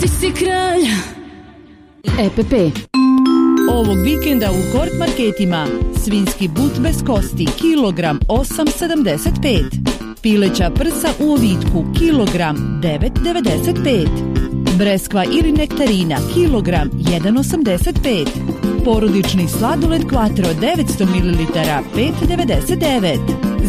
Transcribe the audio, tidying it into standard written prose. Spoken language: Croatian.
Ti si kralj. EPP. Ovog vikenda u Kort marketima svinjski but bez kosti kilogram 8,75, pileća prsa u ovitku kilogram 9,95, breskva ili nektarina kilogram 1,85, porodični sladoled Quattro 900 ml 5,99.